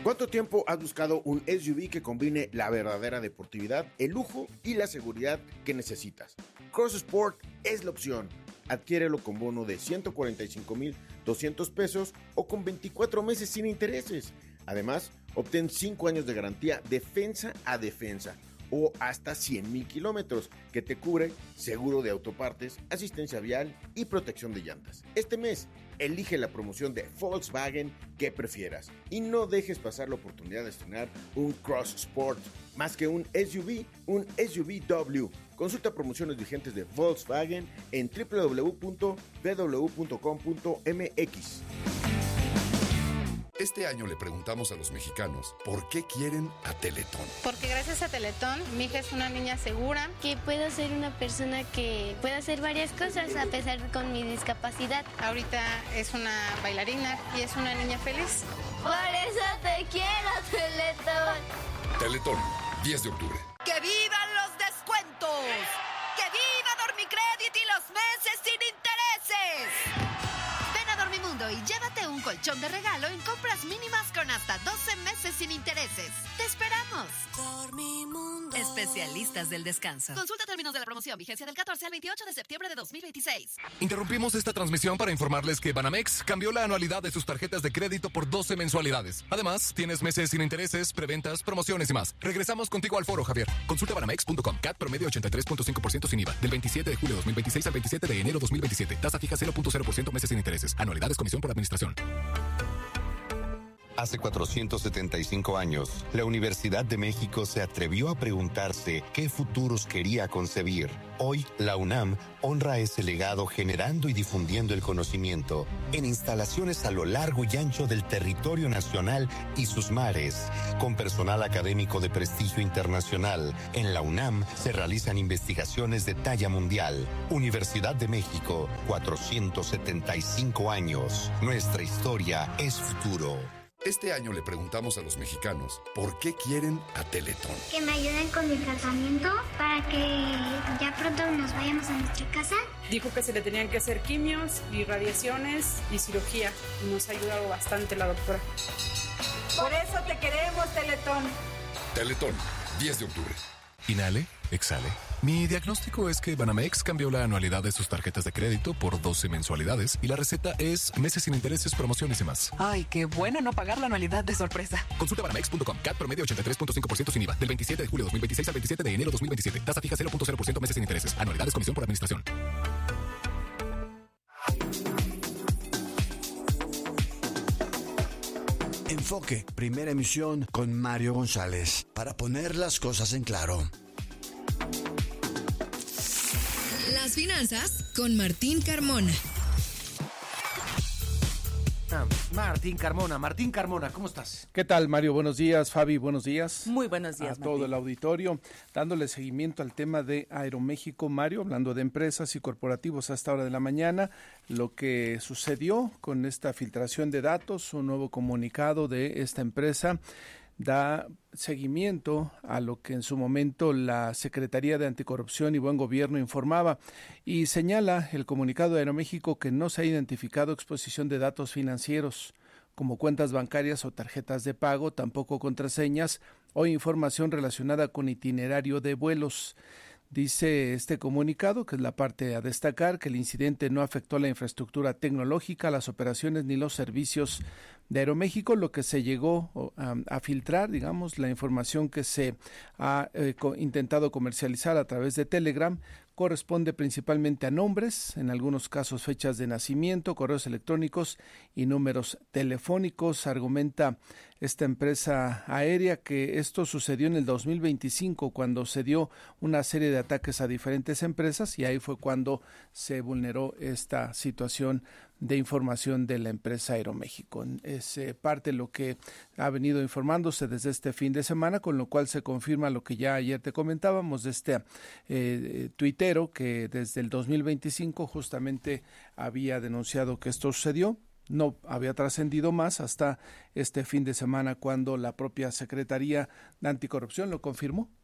¿Cuánto tiempo has buscado un SUV que combine la verdadera deportividad, el lujo y la seguridad que necesitas? Cross Sport es la opción. Adquiérelo con bono de 145,200 pesos o con 24 meses sin intereses. Además, obtén 5 años de garantía defensa a defensa o hasta 100,000 kilómetros que te cubre seguro de autopartes, asistencia vial y protección de llantas. Este mes, elige la promoción de Volkswagen que prefieras y no dejes pasar la oportunidad de estrenar un Cross Sport. Más que un un SUV-W. Consulta promociones vigentes de Volkswagen en www.vw.com.mx. Este año le preguntamos a los mexicanos por qué quieren a Teletón. Porque gracias a Teletón, mi hija es una niña segura. Que puedo ser una persona que pueda hacer varias cosas a pesar con mi discapacidad. Ahorita es una bailarina y es una niña feliz. Por eso te quiero, Teletón. Teletón, 10 de octubre. ¡Que vivan los descuentos! ¡Que viva Dormicrédito y los meses sin intereses! Ven a Dormimundo y llévate un colchón de regalo en compras mínimas con hasta 12 meses sin intereses. ¡Te esperamos! Dormimundo. Especialistas del descanso. Consulta términos de la promoción. Vigencia del 14 al 28 de septiembre de 2026. Interrumpimos esta transmisión para informarles que Banamex cambió la anualidad de sus tarjetas de crédito por 12 mensualidades. Además, tienes meses sin intereses, preventas, promociones y más. Regresamos contigo al foro, Javier. Consulta banamex.com. CAT promedio 83.5% sin IVA. Del 27 de julio de 2026 al 27 de enero 2027. Tasa fija 0.0% meses sin intereses. Anualidades, comisión por administración. Hace 475 años, la Universidad de México se atrevió a preguntarse qué futuros quería concebir. Hoy, la UNAM honra ese legado generando y difundiendo el conocimiento en instalaciones a lo largo y ancho del territorio nacional y sus mares. Con personal académico de prestigio internacional, en la UNAM se realizan investigaciones de talla mundial. Universidad de México, 475 años. Nuestra historia es futuro. Este año le preguntamos a los mexicanos por qué quieren a Teletón. Que me ayuden con mi tratamiento para que ya pronto nos vayamos a nuestra casa. Dijo que se le tenían que hacer quimios y radiaciones y cirugía. Y nos ha ayudado bastante la doctora. Por eso te queremos, Teletón. Teletón, 10 de octubre. Inhale, exhale. Mi diagnóstico es que Banamex cambió la anualidad de sus tarjetas de crédito por 12 mensualidades y la receta es meses sin intereses, promociones y más. Ay, qué bueno no pagar la anualidad de sorpresa. Consulta banamex.com. CAT promedio 83.5% sin IVA. Del 27 de julio de 2026 al 27 de enero 2027. Tasa fija 0.0% meses sin intereses. Anualidades, comisión por administración. Enfoque, primera emisión con Mario González, para poner las cosas en claro. Las finanzas con Martín Carmona. Martín Carmona, ¿cómo estás? ¿Qué tal, Mario? Buenos días, Fabi, buenos días. Muy buenos días, a todo el auditorio, dándole seguimiento al tema de Aeroméxico, Mario, hablando de empresas y corporativos a esta hora de la mañana, lo que sucedió con esta filtración de datos, un nuevo comunicado de esta empresa da seguimiento a lo que en su momento la Secretaría de Anticorrupción y Buen Gobierno informaba y señala el comunicado de Aeroméxico que no se ha identificado exposición de datos financieros como cuentas bancarias o tarjetas de pago, tampoco contraseñas o información relacionada con itinerario de vuelos. Dice este comunicado, que es la parte a destacar, que el incidente no afectó la infraestructura tecnológica, las operaciones ni los servicios de Aeroméxico. Lo que se llegó a filtrar, digamos, la información que se ha intentado comercializar a través de Telegram, corresponde principalmente a nombres, en algunos casos fechas de nacimiento, correos electrónicos y números telefónicos. Argumenta esta empresa aérea que esto sucedió en el 2025 cuando se dio una serie de ataques a diferentes empresas y ahí fue cuando se vulneró esta situación de información de la empresa Aeroméxico. Es parte de lo que ha venido informándose desde este fin de semana, con lo cual se confirma lo que ya ayer te comentábamos de este tuitero que desde el 2025 justamente había denunciado que esto sucedió. No había trascendido más hasta este fin de semana cuando la propia Secretaría de Anticorrupción lo confirmó.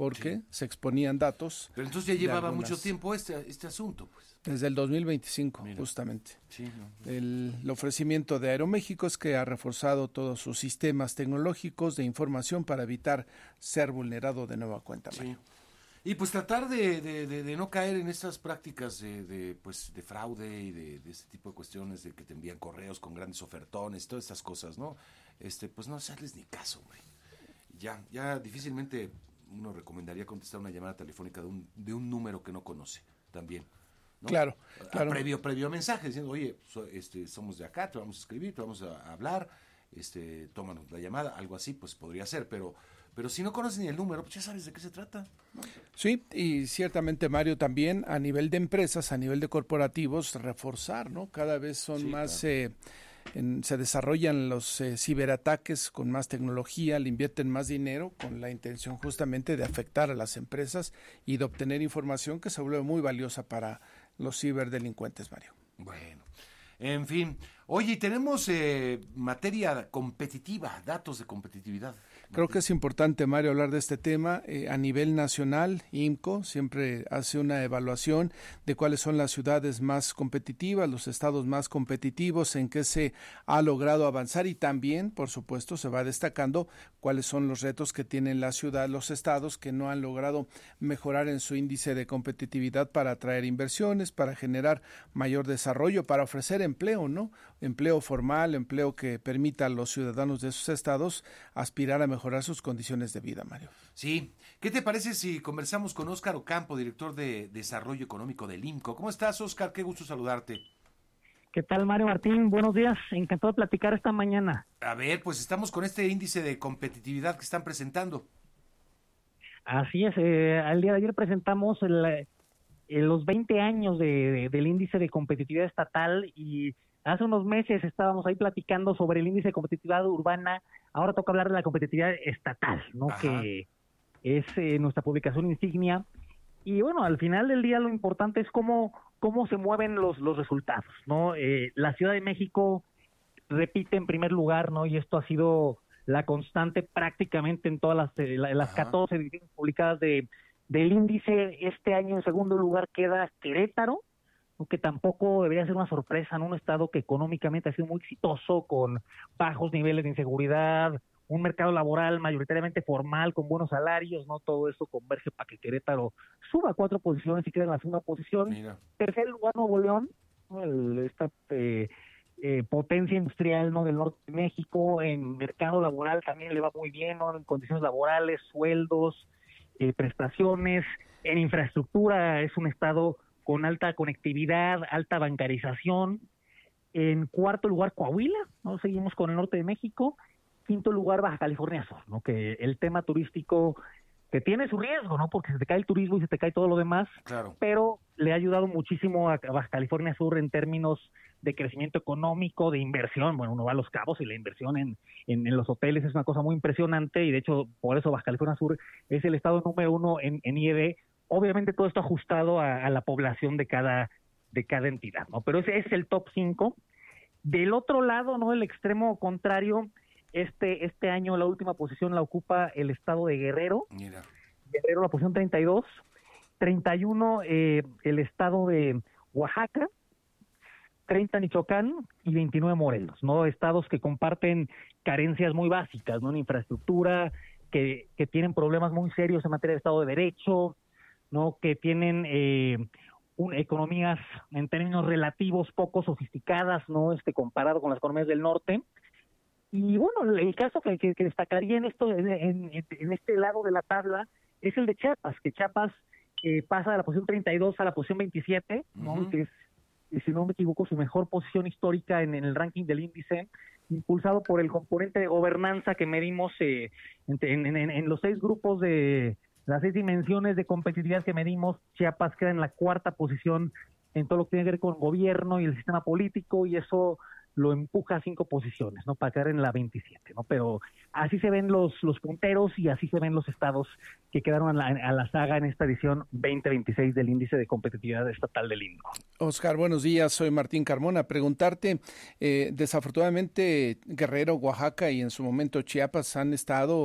porque se exponían datos. Pero entonces ya llevaba mucho tiempo este asunto, pues. Desde el 2025, justamente. Sí, el ofrecimiento de Aeroméxico es que ha reforzado todos sus sistemas tecnológicos de información para evitar ser vulnerado de nueva cuenta. Sí. Y pues tratar de no caer en estas prácticas de fraude y de este tipo de cuestiones, de que te envían correos con grandes ofertones, todas estas cosas, ¿no? Pues no hacerles ni caso, hombre. Ya difícilmente uno recomendaría contestar una llamada telefónica de un número que no conoce también, ¿no? Claro. Previo mensaje diciendo, oye, somos de acá, te vamos a escribir, te vamos a hablar, tómanos la llamada, algo así, pues podría ser, pero si no conoces ni el número, pues ya sabes de qué se trata, ¿no? Sí, y ciertamente, Mario, también a nivel de empresas, a nivel de corporativos, reforzar, ¿no? Cada vez son más... Claro. Se desarrollan los ciberataques con más tecnología, le invierten más dinero con la intención justamente de afectar a las empresas y de obtener información que se vuelve muy valiosa para los ciberdelincuentes, Mario. Bueno, en fin. Oye, tenemos materia competitiva, datos de competitividad. Creo que es importante, Mario, hablar de este tema. A nivel nacional, IMCO siempre hace una evaluación de cuáles son las ciudades más competitivas, los estados más competitivos, en qué se ha logrado avanzar y también, por supuesto, se va destacando cuáles son los retos que tienen la ciudad, los estados que no han logrado mejorar en su índice de competitividad para atraer inversiones, para generar mayor desarrollo, para ofrecer empleo, ¿no? Empleo formal, empleo que permita a los ciudadanos de esos estados aspirar a mejorar sus condiciones de vida, Mario. Sí. ¿Qué te parece si conversamos con Óscar Ocampo, director de Desarrollo Económico del IMCO? ¿Cómo estás, Óscar? Qué gusto saludarte. ¿Qué tal, Mario Martín? Buenos días. Encantado de platicar esta mañana. A ver, pues estamos con este índice de competitividad que están presentando. Así es. Al día de ayer presentamos los 20 años del índice de competitividad estatal y hace unos meses estábamos ahí platicando sobre el índice de competitividad urbana. Ahora toca hablar de la competitividad estatal, ¿no? Ajá. Que es nuestra publicación insignia. Y bueno, al final del día lo importante es cómo se mueven los resultados, ¿no? La Ciudad de México repite en primer lugar, ¿no? Y esto ha sido la constante prácticamente en todas las 14 ediciones publicadas del índice. Este año en segundo lugar queda Querétaro, que tampoco debería ser una sorpresa en un estado que económicamente ha sido muy exitoso, con bajos niveles de inseguridad, un mercado laboral mayoritariamente formal, con buenos salarios, ¿no? Todo eso converge para que Querétaro suba 4 posiciones y quede en la segunda posición. Mira. Tercer lugar, Nuevo León, ¿no? Esta potencia industrial, ¿no? Del norte de México. En mercado laboral también le va muy bien, ¿no? En condiciones laborales, sueldos, prestaciones. En infraestructura es un estado con alta conectividad, alta bancarización. En cuarto lugar, Coahuila, ¿no? Seguimos con el norte de México. Quinto lugar, Baja California Sur, ¿no? Que el tema turístico, que tiene su riesgo, ¿no? Porque se te cae el turismo y se te cae todo lo demás. Claro. Pero le ha ayudado muchísimo a Baja California Sur en términos de crecimiento económico, de inversión. Bueno, uno va a Los Cabos y la inversión en los hoteles es una cosa muy impresionante, y de hecho, por eso Baja California Sur es el estado número 1 en IED. Obviamente todo esto ajustado a la población de cada entidad, ¿no? Pero ese es el top 5. Del otro lado, ¿no? El extremo contrario, este año la última posición la ocupa el estado de Guerrero. Mira. Guerrero la posición 32. 31 el estado de Oaxaca. 30 Michoacán y 29 Morelos, ¿no? Estados que comparten carencias muy básicas, ¿no? En infraestructura, que tienen problemas muy serios en materia de Estado de Derecho, ¿no? Que tienen economías en términos relativos poco sofisticadas, ¿no? Comparado con las economías del norte. Y bueno, el caso que destacaría en este lado de la tabla es el de Chiapas, que Chiapas pasa de la posición 32 a la posición 27, ¿no? Uh-huh. Que es, si no me equivoco, su mejor posición histórica en el ranking del índice, impulsado por el componente de gobernanza que medimos en los 6 grupos de las 6 dimensiones de competitividad que medimos. Chiapas queda en la 4ª posición en todo lo que tiene que ver con gobierno y el sistema político, y eso lo empuja a 5 posiciones, ¿no? Para quedar en la 27, ¿no? Pero así se ven los punteros y así se ven los estados que quedaron a la saga en esta edición 2026 del Índice de Competitividad Estatal del INCO. Óscar, buenos días, soy Martín Carmona. Preguntarte, desafortunadamente Guerrero, Oaxaca y en su momento Chiapas han estado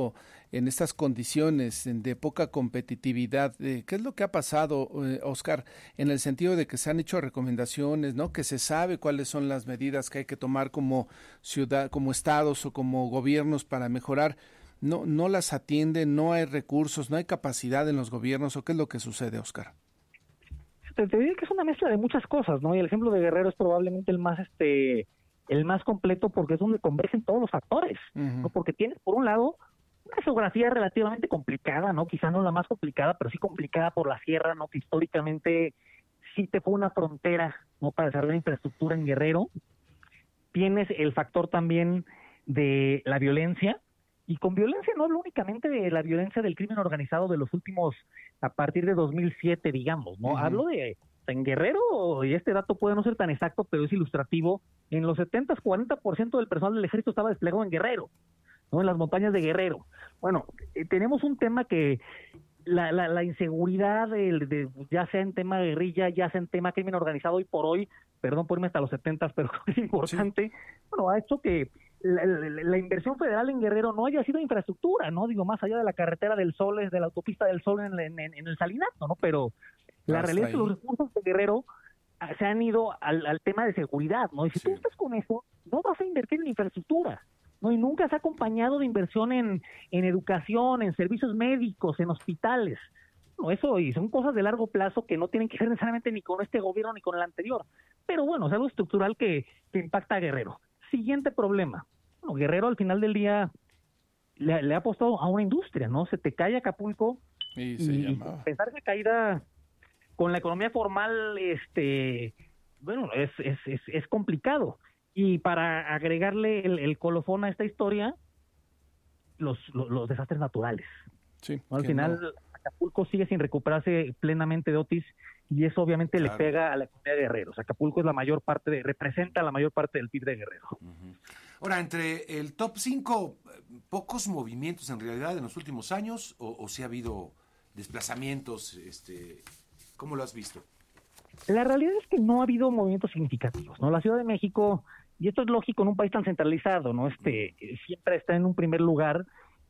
en estas condiciones de poca competitividad. ¿Qué es lo que ha pasado, Oscar, en el sentido de que se han hecho recomendaciones, ¿no? Que se sabe cuáles son las medidas que hay que tomar como ciudad, como estados o como gobiernos para mejorar? No las atienden, no hay recursos, no hay capacidad en los gobiernos, ¿o qué es lo que sucede, Oscar? Te diría que es una mezcla de muchas cosas, ¿no? Y el ejemplo de Guerrero es probablemente el más completo porque es donde convergen todos los factores, ¿no? Porque tienes, por un lado, una geografía relativamente complicada, ¿no? Quizá no la más complicada, pero sí complicada por la sierra, ¿no? Que históricamente sí te fue una frontera, ¿no? Para desarrollar infraestructura en Guerrero. Tienes el factor también de la violencia, y con violencia no hablo únicamente de la violencia del crimen organizado de los últimos, a partir de 2007, digamos, ¿no? Hablo de, en Guerrero, y este dato puede no ser tan exacto, pero es ilustrativo, en los 70s, 40% del personal del ejército estaba desplegado en Guerrero, ¿no? En las montañas de Guerrero. Bueno, tenemos un tema que la inseguridad, ya sea en tema de guerrilla, ya sea en tema crimen organizado, hoy por hoy, perdón por irme hasta los 70s, pero es importante, bueno, ha hecho que la inversión federal en Guerrero no haya sido infraestructura, ¿no? Digo, más allá de la carretera del Sol, de la autopista del Sol en el Salinato, ¿no? Pero la realidad es que los recursos de Guerrero se han ido al tema de seguridad, ¿no? Y si tú estás con eso, no vas a invertir en infraestructura, ¿no? Y nunca se ha acompañado de inversión en educación, en servicios médicos, en hospitales. No, eso y son cosas de largo plazo que no tienen que ver necesariamente ni con este gobierno ni con el anterior. Pero bueno, es algo estructural que impacta a Guerrero. Siguiente problema. Bueno, Guerrero al final del día le ha apostado a una industria, ¿no? Se te cae Acapulco y pensar esa caída con la economía formal, bueno, es complicado. Y para agregarle el colofón a esta historia, los desastres naturales. Sí, al final Acapulco sigue sin recuperarse plenamente de Otis y eso obviamente le pega a la economía de Guerrero. O sea, Acapulco es representa la mayor parte del PIB de Guerrero. Ahora, entre el top 5, pocos movimientos en realidad en los últimos años, o si ha habido desplazamientos, ¿cómo lo has visto? La realidad es que no ha habido movimientos significativos, ¿no? La Ciudad de México, y esto es lógico en un país tan centralizado, ¿no? Siempre está en un primer lugar.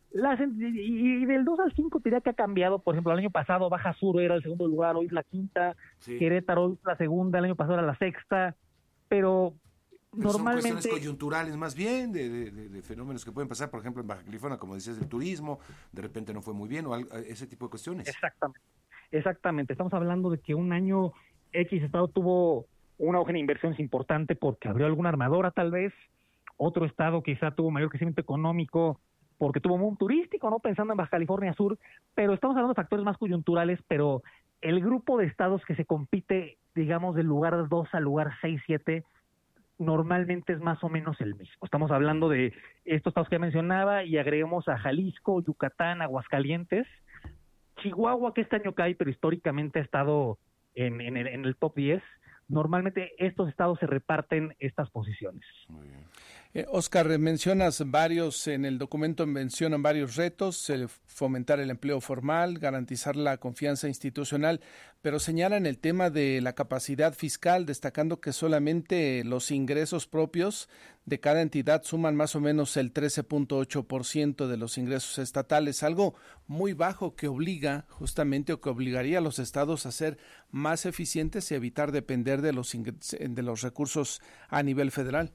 Y del 2 al 5 diría que ha cambiado. Por ejemplo, el año pasado Baja Sur era el segundo lugar, hoy es la quinta. Querétaro hoy es la segunda, el año pasado era la sexta. Pero normalmente... Son cuestiones coyunturales más bien, de fenómenos que pueden pasar, por ejemplo, en Baja California, como decías, del turismo, de repente no fue muy bien, o ese tipo de cuestiones. Exactamente. Estamos hablando de que un año X estado tuvo un auge en inversiones importante porque abrió alguna armadora tal vez, otro estado quizá tuvo mayor crecimiento económico porque tuvo un turístico, ¿no? Pensando en Baja California Sur, pero estamos hablando de factores más coyunturales, pero el grupo de estados que se compite, digamos, del lugar 2 al lugar 6, 7, normalmente es más o menos el mismo. Estamos hablando de estos estados que mencionaba y agregamos a Jalisco, Yucatán, Aguascalientes, Chihuahua, que este año cae, pero históricamente ha estado en el top 10. Normalmente estos estados se reparten estas posiciones. Muy bien. Oscar, mencionas en el documento mencionan varios retos, fomentar el empleo formal, garantizar la confianza institucional, pero señalan el tema de la capacidad fiscal, destacando que solamente los ingresos propios de cada entidad suman más o menos el 13.8% de los ingresos estatales, algo muy bajo que obliga justamente o que obligaría a los estados a ser más eficientes y evitar depender de los recursos a nivel federal.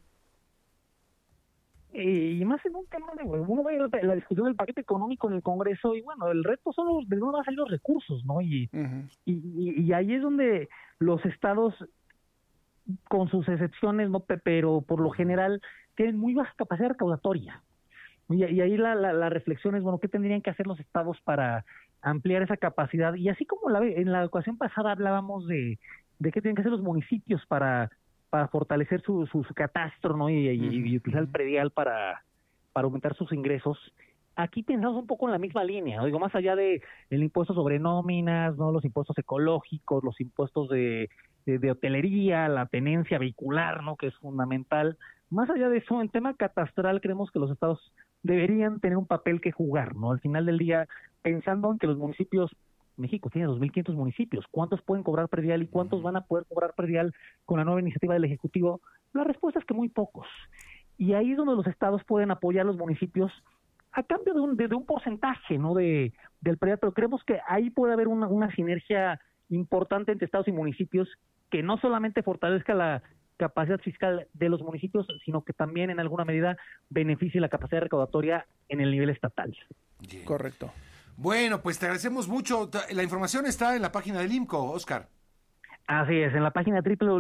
Y más en un tema de, uno ve la discusión del paquete económico en el Congreso y bueno, el reto son de dónde van a salir los recursos, ¿no? Y ahí es donde los estados, con sus excepciones, no, pero por lo general tienen muy baja capacidad recaudatoria. Y ahí la reflexión es, bueno, ¿qué tendrían que hacer los estados para ampliar esa capacidad? Y así como en la ocasión pasada hablábamos de qué tienen que hacer los municipios para fortalecer su catastro, ¿no? Y utilizar el predial para aumentar sus ingresos. Aquí pensamos un poco en la misma línea, ¿no? Digo, más allá de el impuesto sobre nóminas, ¿no? Los impuestos ecológicos, los impuestos de hotelería, la tenencia vehicular, ¿no? Que es fundamental. Más allá de eso, en tema catastral, creemos que los estados deberían tener un papel que jugar, ¿no? Al final del día, pensando en que los municipios, México tiene 2.500 municipios, ¿cuántos pueden cobrar predial y cuántos van a poder cobrar predial con la nueva iniciativa del Ejecutivo? La respuesta es que muy pocos. Y ahí es donde los estados pueden apoyar a los municipios a cambio de un porcentaje, ¿no? del predial, pero creemos que ahí puede haber una sinergia importante entre estados y municipios que no solamente fortalezca la capacidad fiscal de los municipios, sino que también en alguna medida beneficie la capacidad recaudatoria en el nivel estatal. Bien. Correcto. Bueno, pues te agradecemos mucho. La información está en la página del IMCO, Oscar. Así es, en la página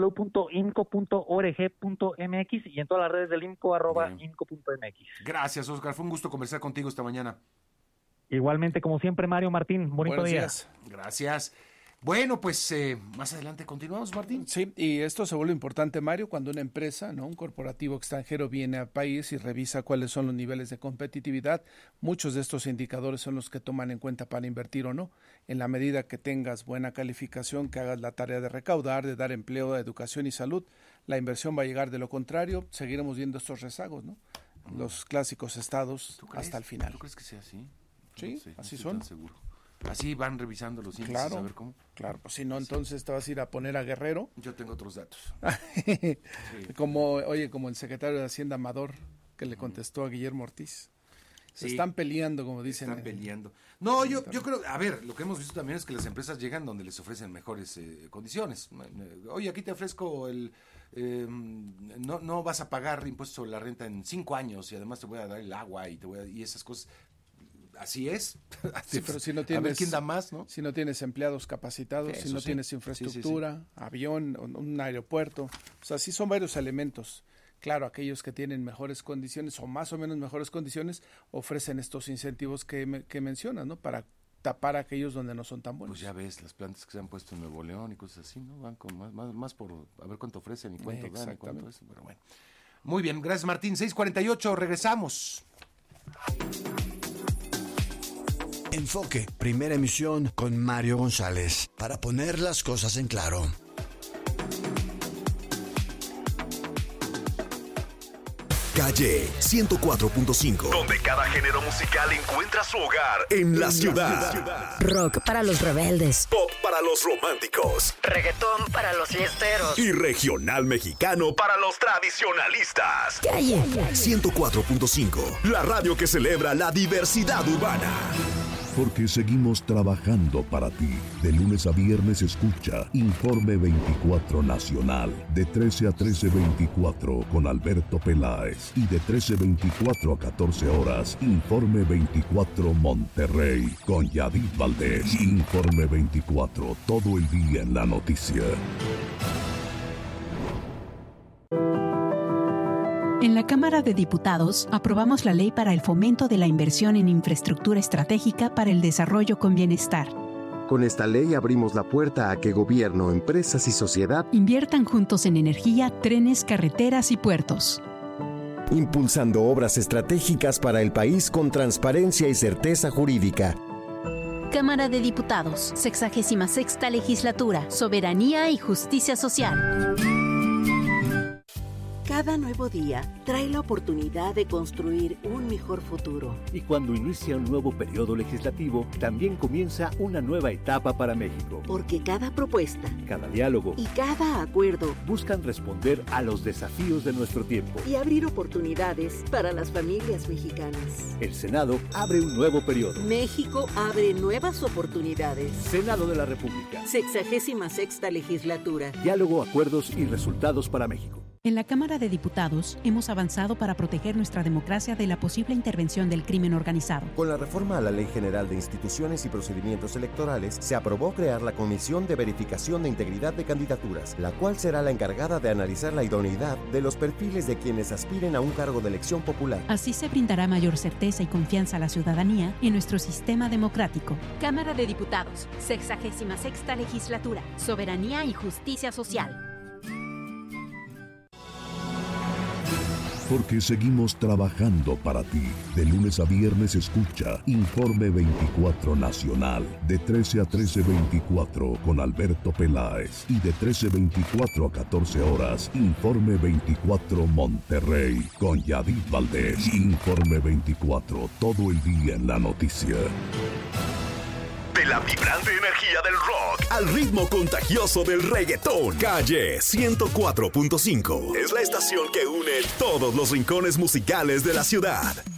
www.imco.org.mx y en todas las redes del IMCO, @imco.mx. Gracias, Oscar. Fue un gusto conversar contigo esta mañana. Igualmente, como siempre, Mario, Martín. Bonito día. Días. Gracias. Bueno, pues más adelante continuamos, Martín. Sí, y esto se vuelve importante, Mario, cuando una empresa, ¿no? Un corporativo extranjero viene al país y revisa cuáles son los niveles de competitividad. Muchos de estos indicadores son los que toman en cuenta para invertir o no. En la medida que tengas buena calificación, que hagas la tarea de recaudar, de dar empleo, de educación y salud, la inversión va a llegar. De lo contrario, seguiremos viendo estos rezagos, ¿no? Los clásicos estados hasta el final. ¿Tú crees que sea así? Sí, no sé, así no son. Tan seguro. Así van revisando los índices, claro, a ver cómo. Claro, pues si no, entonces te vas a ir a poner a Guerrero. Yo tengo otros datos. Sí. Como el secretario de Hacienda Amador, que le contestó a Guillermo Ortiz. Se están peleando, como dicen. Están peleando. No, yo creo, a ver, lo que hemos visto también es que las empresas llegan donde les ofrecen mejores condiciones. Oye, aquí te ofrezco no vas a pagar impuestos sobre la renta en 5 años y además te voy a dar el agua y esas cosas. Así es. Sí, pero si no tienes, a ver quién da más, ¿no? Si no tienes empleados capacitados, si no tienes infraestructura, avión, un aeropuerto, o sea, sí son varios elementos. Claro, aquellos que tienen mejores condiciones o más o menos mejores condiciones ofrecen estos incentivos que mencionas, ¿no? Para tapar a aquellos donde no son tan buenos. Pues ya ves, las plantas que se han puesto en Nuevo León y cosas así, ¿no? Van con más por a ver cuánto ofrecen y cuánto dan y cuánto es. Pero bueno. Muy bien, gracias Martín. 6:48, regresamos. Enfoque, primera emisión con Mario González, para poner las cosas en claro. Calle 104.5, donde cada género musical encuentra su hogar en la ciudad. Rock para los rebeldes. Pop para los románticos. Reggaetón para los fiesteros. Y regional mexicano para los tradicionalistas. Calle 104.5, la radio que celebra la diversidad urbana. Porque seguimos trabajando para ti. De lunes a viernes escucha Informe 24 Nacional, de 13 a 13:24 con Alberto Peláez. Y de 13:24 a 14 horas, Informe 24 Monterrey con Yadid Valdés. Informe 24, todo el día en la noticia. En la Cámara de Diputados aprobamos la Ley para el Fomento de la Inversión en Infraestructura Estratégica para el Desarrollo con Bienestar. Con esta ley abrimos la puerta a que gobierno, empresas y sociedad inviertan juntos en energía, trenes, carreteras y puertos. Impulsando obras estratégicas para el país con transparencia y certeza jurídica. Cámara de Diputados, 66ª Legislatura, Soberanía y Justicia Social. Cada nuevo día trae la oportunidad de construir un mejor futuro. Y cuando inicia un nuevo periodo legislativo, también comienza una nueva etapa para México. Porque cada propuesta, cada diálogo y cada acuerdo buscan responder a los desafíos de nuestro tiempo y abrir oportunidades para las familias mexicanas. El Senado abre un nuevo periodo. México abre nuevas oportunidades. Senado de la República. 66ª Legislatura. Diálogo, acuerdos y resultados para México. En la Cámara de Diputados hemos avanzado para proteger nuestra democracia de la posible intervención del crimen organizado. Con la reforma a la Ley General de Instituciones y Procedimientos Electorales, se aprobó crear la Comisión de Verificación de Integridad de Candidaturas, la cual será la encargada de analizar la idoneidad de los perfiles de quienes aspiren a un cargo de elección popular. Así se brindará mayor certeza y confianza a la ciudadanía en nuestro sistema democrático. Cámara de Diputados, 66ª Legislatura, Soberanía y Justicia Social. Porque seguimos trabajando para ti. De lunes a viernes escucha Informe 24 Nacional, de 13 a 13:24 con Alberto Peláez. Y de 13:24 a 14 horas, Informe 24 Monterrey con Yadid Valdés. Informe 24, todo el día en la noticia. De la vibrante energía del rock al ritmo contagioso del reggaetón. Calle 104.5 es la estación que une todos los rincones musicales de la ciudad.